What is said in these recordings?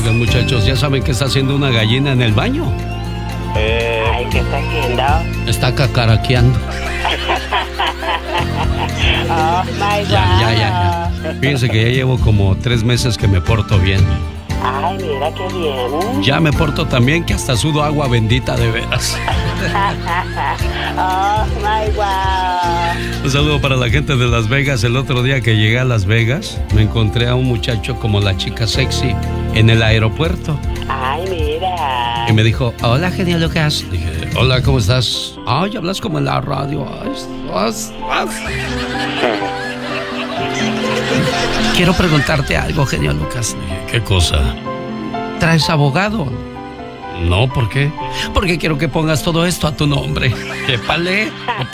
Oigan, muchachos, ¿ya saben qué está haciendo una gallina en el baño? Ay, ¿qué está haciendo? Está cacaraqueando. Oh, my God. Ya. Fíjense que ya llevo como 3 meses que me porto bien. Ay, mira qué bien. Ya me porto tan bien que hasta sudo agua bendita de veras. Oh, my God. Un saludo para la gente de Las Vegas. El otro día que llegué a Las Vegas, me encontré a un muchacho como la chica sexy en el aeropuerto. Ay, mira. Y me dijo, hola, genio Lucas. Dije, hola, ¿cómo estás? Ay, hablas como en la radio. Quiero preguntarte algo, genio Lucas. Dije, ¿qué cosa? ¿Traes abogado? No, ¿por qué? Porque quiero que pongas todo esto a tu nombre. ¡Épale!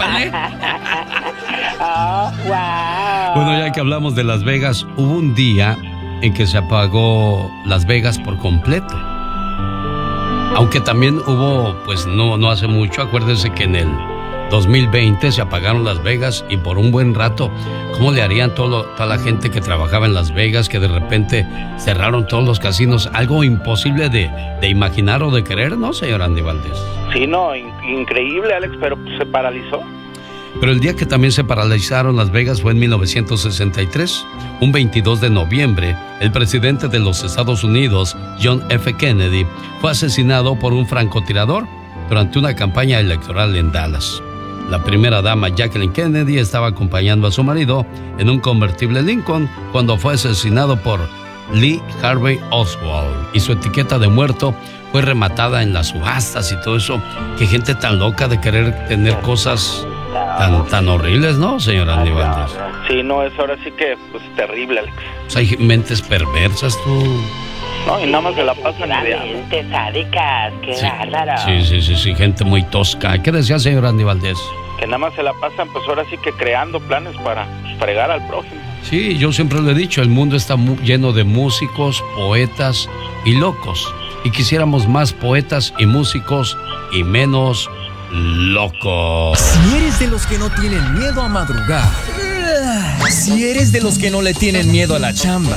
Oh, wow. Bueno, ya que hablamos de Las Vegas, hubo un día en que se apagó Las Vegas por completo. Aunque también hubo, pues no hace mucho, acuérdense que en el 2020 se apagaron Las Vegas y por un buen rato, ¿cómo le harían toda la gente que trabajaba en Las Vegas, que de repente cerraron todos los casinos? Algo imposible de imaginar o de creer, ¿no, señor Andy Valdés? Sí, no, increíble, Alex, pero se paralizó. Pero el día que también se paralizaron Las Vegas fue en 1963. Un 22 de noviembre, el presidente de los Estados Unidos, John F. Kennedy, fue asesinado por un francotirador durante una campaña electoral en Dallas. La primera dama, Jacqueline Kennedy, estaba acompañando a su marido en un convertible Lincoln cuando fue asesinado por Lee Harvey Oswald. Y su etiqueta de muerto fue rematada en las subastas y todo eso. Qué gente tan loca de querer tener cosas tan horribles, ¿no, señor Andy Valdés? Sí, no, es ahora sí que, pues, terrible, Alex. Pues hay mentes perversas, tú. No, y nada más se la pasan ideando. Mentes sádicas, qué bárbaro. Sí, gente muy tosca. ¿Qué decía, señor Andy Valdés? Que nada más se la pasan, pues ahora sí que creando planes para fregar al prójimo. Sí, yo siempre lo he dicho, el mundo está lleno de músicos, poetas y locos. Y quisiéramos más poetas y músicos y menos locos. Si eres de los que no tienen miedo a madrugar, si eres de los que no le tienen miedo a la chamba,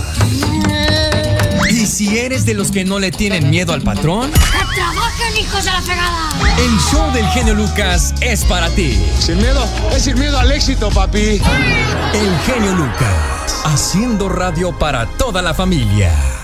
y si eres de los que no le tienen miedo al patrón, ¡que trabajen, hijos de la fregada! el show del genio Lucas es para ti. Sin miedo, es sin miedo al éxito, papi. El genio Lucas, haciendo radio para toda la familia.